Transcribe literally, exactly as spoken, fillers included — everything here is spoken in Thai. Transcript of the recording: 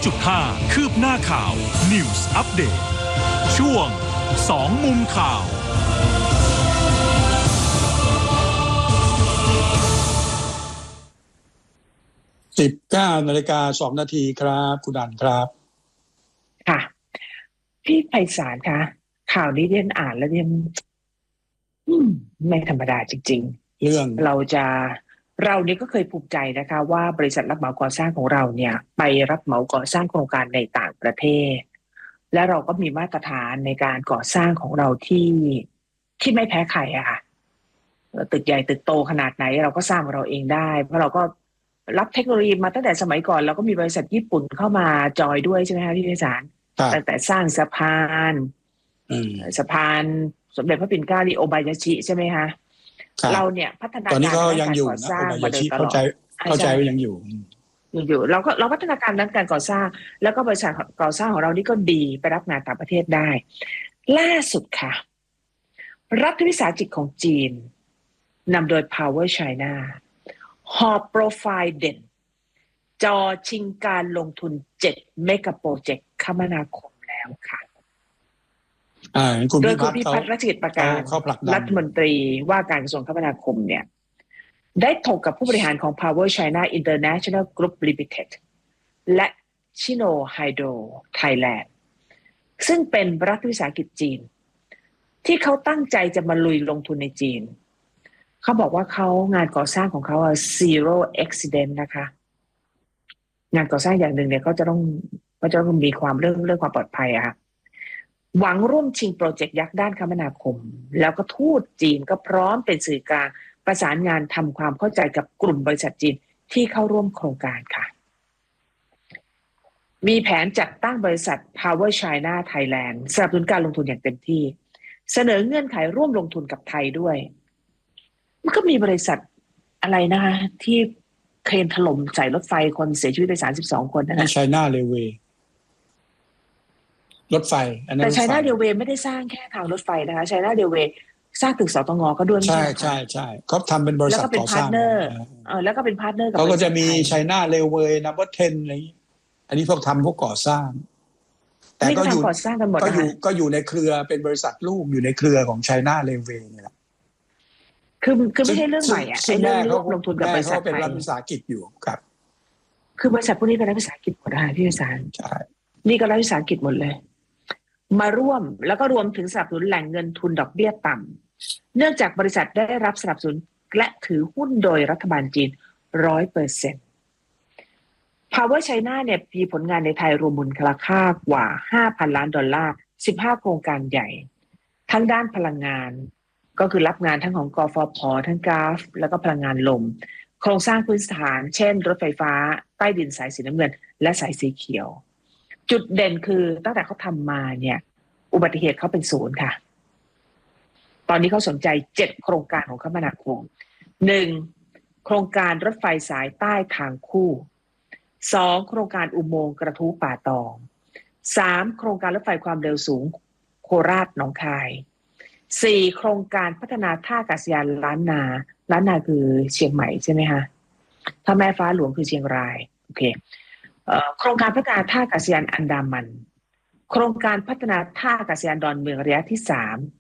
จุดห้า คืบหน้าข่าว News Update ช่วงสองมุมข่าวสิบเก้านาฬิกาสองนาทีครับคุณดันครับค่ะพี่ไพศาลคะข่าวนี้เรียนอ่านแล้วเรียนไม่ธรรมดาจริงๆเรื่องเราจะเราเนี่ยก็เคยภูมิใจนะคะว่าบริษัทรับเหมาก่อสร้างของเราเนี่ยไปรับเหมาก่อสร้างโครงการในต่างประเทศและเราก็มีมาตรฐานในการก่อสร้างของเราที่ที่ไม่แพ้ใครอะค่ะตึกใหญ่ตึกโตขนาดไหนเราก็สร้างเราเองได้เพราะเราก็รับเทคโนโลยีมาตั้งแต่สมัยก่อนเราก็มีบริษัทญี่ปุ่นเข้ามาจอยด้วยใช่ไหมคะพี่ไพศาลตั้งแต่สร้างสะพานสะพานสมเด็จพระปิ่นเกล้าที่โอบายาชิใช่ไหมคะเราเนี่ยพัฒนาการตอนนี้ก็ยังอยู่นะโอบายาชิเข้าใจเข้าใจว่ายังอยู่อยู่เราก็เราพัฒนาการด้านการก่อสร้างแล้วก็บริษัทก่อสร้างของเรานี่ก็ดีไปรับงานต่างประเทศได้ล่าสุดค่ะรัฐวิสาหกิจของจีนนำโดย Power China หอบโปรไฟล์เด่นจอชิงการลงทุนเจ็ดเมกะโปรเจกต์คมนาคมแล้วค่ะโดยคุณพิพัฒน์รัชกิจประการรัฐมนตรีว่าการกระทรวงคมนาคมเนี่ยได้ถกกับผู้บริหารของ Power China International Group Limited และ Chino Hydro Thailand ซึ่งเป็นรัฐวิสาหกิจจีนที่เขาตั้งใจจะมาลุยลงทุนในจีนเขาบอกว่าเขางานก่อสร้างของเขา zero accident นะคะงานก่อสร้างอย่างหนึ่งเนี่ยเขาจะต้องเขาจะต้องมีความเรื่องเรื่องความปลอดภัยอะค่ะหวังร่วมชิงโปรเจกต์ยักษ์ด้านคมนาคมแล้วก็ทูตจีนก็พร้อมเป็นสื่อกลางประสานงานทำความเข้าใจกับกลุ่มบริษัทจีนที่เข้าร่วมโครงการค่ะมีแผนจัดตั้งบริษัท Power China Thailand สนับสนุนการลงทุนอย่างเต็มที่เสนอเงื่อนไขร่วมลงทุนกับไทยด้วยมันก็มีบริษัทอะไรนะคะที่เครนถล่มใส่รถไฟคนเสียชีวิตไปสามสิบสองคนนะคะ China Railway รถไฟอันนั้นแต่ China Railway ไม่ได้สร้างแค่ทางรถไฟนะคะ China Railway สร้างตึกสตงก็ด้วยใช่ใช่ใช่เขาทำเป็นบริษัทก่อสร้างแล้วก็เป็นพาร์ทเนอร์กับเขาก็จะมี China Railway Number สิบอะไรอันนี้พวกทำพวกก่อสร้างแต่ก็อยู่ก็อยู่ก็อยู่ในเครือเป็นบริษัทลูกอยู่ในเครือของ China Railway นี่แหละคือคือไม่ใช่เรื่องใหม่อ่ะไอ้เรื่องลงทุนกับบริษัทเป็นรัฐวิสาหกิจอยู่ครับคือบริษัทพวกนี้เป็นรัฐวิสาหกิจหมดนะคะพี่วิสารใช่นี่ก็รัฐวิสาหกิจหมดเลยมาร่วมแล้วก็รวมถึงสนับสนุนแหล่งเงินทุนดอกเบี้ยต่ำเนื่องจากบริษัทได้รับสนับสนุนและถือหุ้นโดยรัฐบาลจีน ร้อยเปอร์เซ็นต์ Power China เนี่ยมีผลงานในไทยรวมมูลค่ากว่า ห้าพัน ล้านดอลลาร์สิบห้าโครงการใหญ่ทั้งด้านพลังงานก็คือรับงานทั้งของกฟผ.ทั้งก๊าซแล้วก็พลังงานลมโครงสร้างพื้นฐานเช่นรถไฟฟ้าใต้ดินสายสีน้ำเงินและสายสีเขียวจุดเด่นคือตั้งแต่เขาทำมาเนี่ยอุบัติเหตุเขาเป็นศูนย์ค่ะตอนนี้เขาสนใจเจ็ดโครงการของคมนาคมหนึ่งโครงการรถไฟสายใต้ทางคู่สองโครงการอุโมงค์กระทู้ป่าตองสามโครงการรถไฟความเร็วสูงโคราชหนองคายสี่โครงการพัฒนาท่าอากาศยานล้านนาล้านนาคือเชียงใหม่ใช่ไหมคะถ้าแม่ฟ้าหลวงคือเชียงรายโอเคเอ่อโครงการพัฒนาท่าอากาศยานอันดามันโครงการพัฒนาท่าอากาศยานดอนเมืองระยะที่สาม